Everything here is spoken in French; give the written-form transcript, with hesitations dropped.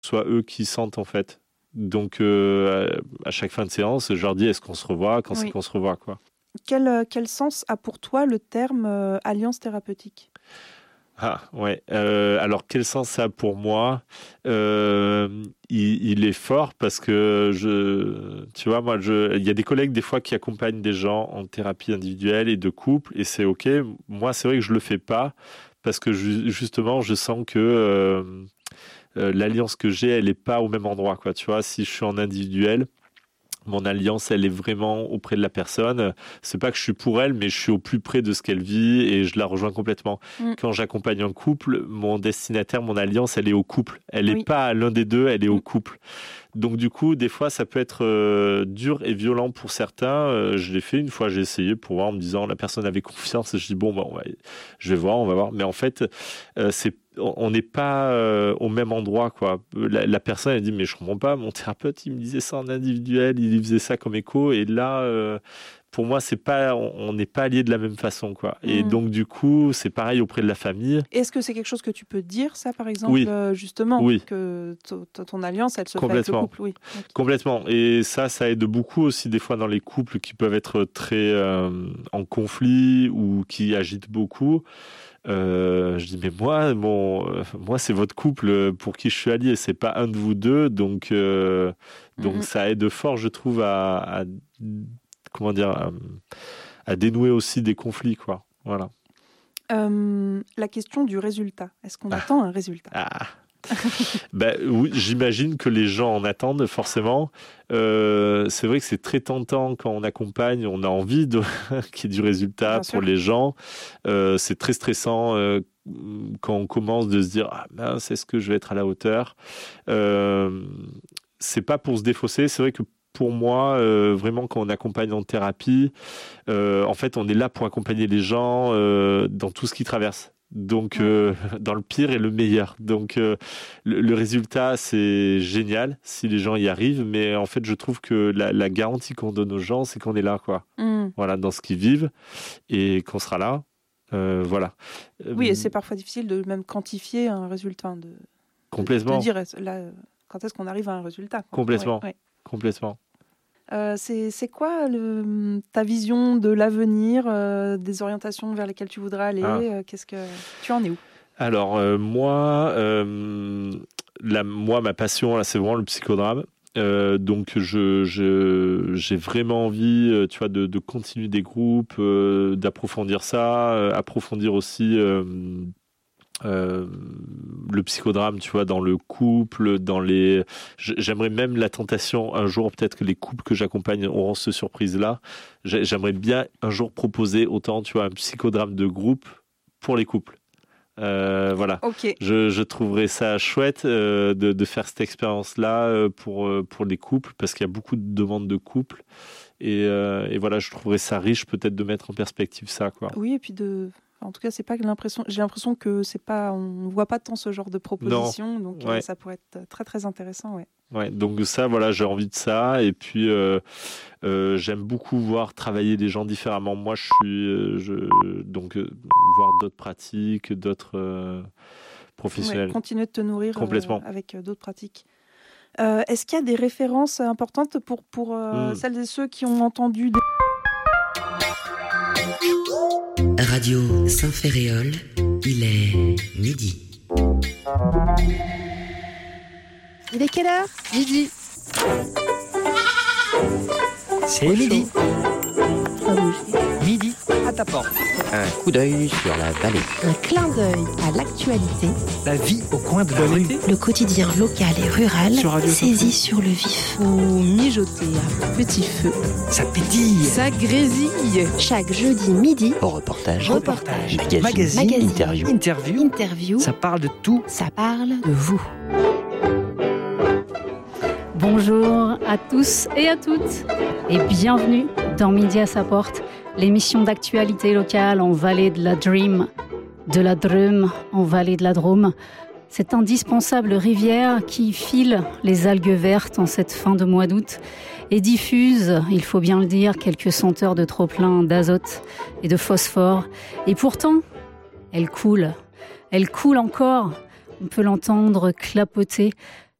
soit eux qui sentent en fait. Donc à chaque fin de séance, je leur dis est-ce qu'on se revoit, quand c'est qu'on se revoit quoi. Quel sens a pour toi le terme alliance thérapeutique ? Ah ouais. Alors quel sens ça a pour moi ? Il est fort parce que tu vois, moi, il y a des collègues des fois qui accompagnent des gens en thérapie individuelle et de couple et c'est ok. Moi, c'est vrai que je le fais pas parce que justement, je sens que l'alliance que j'ai, elle est pas au même endroit, quoi. Tu vois, si je suis en individuel. Mon alliance, elle est vraiment auprès de la personne. C'est pas que je suis pour elle, mais je suis au plus près de ce qu'elle vit et je la rejoins complètement. Quand j'accompagne un couple, mon destinataire, mon alliance, elle est au couple. Elle n'est pas à l'un des deux, elle est au couple. Donc du coup, des fois, ça peut être dur et violent pour certains. Je l'ai fait une fois, j'ai essayé pour voir en me disant la personne avait confiance. Je dis bon, je vais voir, on va voir. Mais en fait, on n'est pas au même endroit, quoi. La personne, elle dit mais je comprends pas. Mon thérapeute, il me disait ça en individuel, il faisait ça comme écho, et là. Pour moi, on n'est pas alliés de la même façon, quoi. Et donc, du coup, c'est pareil auprès de la famille. Est-ce que c'est quelque chose que tu peux dire, ça, par exemple, justement, que ton alliance, elle se fait avec le couple, Complètement. Et ça aide beaucoup aussi des fois dans les couples qui peuvent être très en conflit ou qui agitent beaucoup. Je dis mais moi c'est votre couple pour qui je suis allié, c'est pas un de vous deux, donc ça aide fort, je trouve, à dénouer aussi des conflits, quoi. Voilà. La question du résultat. Est-ce qu'on attend un résultat ? Oui, j'imagine que les gens en attendent forcément. C'est vrai que c'est très tentant quand on accompagne, on a envie qu'il y ait du résultat pour les gens. C'est très stressant quand on commence de se dire ah mince, est-ce que je vais être à la hauteur ? C'est pas pour se défausser, c'est vrai que pour moi, vraiment, quand on accompagne en thérapie, en fait, on est là pour accompagner les gens dans tout ce qu'ils traversent. Donc, dans le pire et le meilleur. Donc, le résultat, c'est génial si les gens y arrivent. Mais en fait, je trouve que la garantie qu'on donne aux gens, c'est qu'on est là, quoi. Voilà, dans ce qu'ils vivent et qu'on sera là. Voilà. Oui, et c'est parfois difficile de même quantifier un résultat. Complètement. De dire là, quand est-ce qu'on arrive à un résultat, quoi. Complètement. Ouais. Complètement. C'est quoi ta vision de l'avenir, des orientations vers lesquelles tu voudrais aller ? Qu'est-ce que tu en es où ? Alors moi, ma passion là, c'est vraiment le psychodrame. Donc j'ai vraiment envie, tu vois, de continuer des groupes, d'approfondir ça, approfondir aussi. Le psychodrame, tu vois, dans le couple, j'aimerais même la tentation un jour, peut-être que les couples que j'accompagne auront cette surprise-là. J'aimerais bien un jour proposer autant, tu vois, un psychodrame de groupe pour les couples. Voilà. Okay. Je trouverais ça chouette de faire cette expérience-là pour les couples, parce qu'il y a beaucoup de demandes de couples. Et voilà, je trouverais ça riche peut-être de mettre en perspective ça, quoi. Oui, et puis en tout cas, c'est pas l'impression. J'ai l'impression que c'est pas. On voit pas tant ce genre de propositions, donc ça pourrait être très très intéressant, ouais. Ouais, donc ça, voilà, j'ai envie de ça. Et puis, j'aime beaucoup voir travailler les gens différemment. Moi, donc voir d'autres pratiques, d'autres professionnels. Ouais, continuer de te nourrir avec d'autres pratiques. Est-ce qu'il y a des références importantes pour celles et ceux qui ont entendu Radio Saint-Ferréol, il est midi. Il est quelle heure ? Midi. C'est midi. Midi à ta porte. Un coup d'œil sur la vallée. Un clin d'œil à l'actualité. La vie au coin de la rue. Le quotidien local et rural saisi sur le vif. Ou mijoter à petit feu. Ça pétille. Ça grésille. Chaque jeudi midi. Au reportage. Magazine. Interview. Ça parle de tout. Ça parle de vous. Bonjour à tous et à toutes et bienvenue dans Midi à sa porte, l'émission d'actualité locale en vallée de la Dream, de la Drôme en vallée de la Drôme. Cette indispensable rivière qui file les algues vertes en cette fin de mois d'août et diffuse, il faut bien le dire, quelques senteurs de trop-plein d'azote et de phosphore. Et pourtant, elle coule encore. On peut l'entendre clapoter